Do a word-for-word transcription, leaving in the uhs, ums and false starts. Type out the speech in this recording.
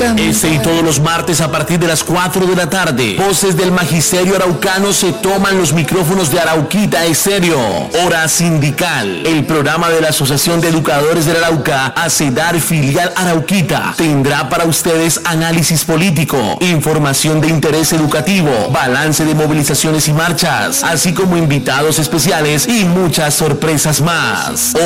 Este y todos los martes a partir de las cuatro de la tarde, voces del magisterio araucano se toman los micrófonos de Arauquita Estéreo. Hora Sindical, el programa de la Asociación de Educadores del Arauca, ACEDAR Filial Arauquita, tendrá para ustedes análisis político, información de interés educativo, balance de movilizaciones y marchas, así como invitados especiales y muchas sorpresas más.